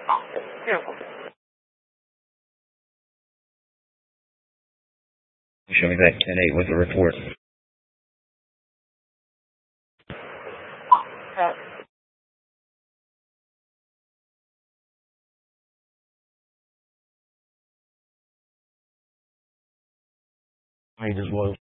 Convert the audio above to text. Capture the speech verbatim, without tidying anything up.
Beautiful. Show me that ten eight with the report. Uh, I just was.